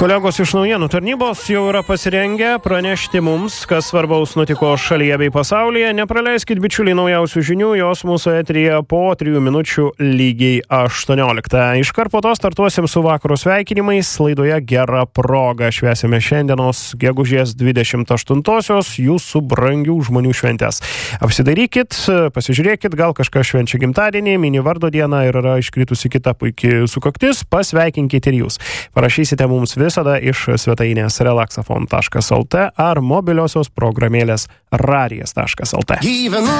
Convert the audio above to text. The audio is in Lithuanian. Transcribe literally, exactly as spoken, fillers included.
Kolegos iš naujienų tarnybos jau yra pasirengę pranešti mums, kas svarbaus nutiko šalyje bei pasaulyje. Nepraleiskit, bičiuliai, naujausių žinių, jos mūsų eteryje po trijų minučių lygiai aštuonioliktą. Iškart po to startuosim su vakaro sveikinimais. Laidoje Gera proga švęsime šiandienos gegužės dvidešimt aštuntosios jūsų brangių žmonių šventės. Apsidairykit, pasižiūrėkit, gal kažkas švenčia gimtadienį, mini vardo dieną ir yra iškritusi kita puikiai sukaktis, pasveikinkite ir jūs. Parašysite mums visada iš svetainės relaxafon taškas lt ar mobiliosios programėlės radijas taškas lt.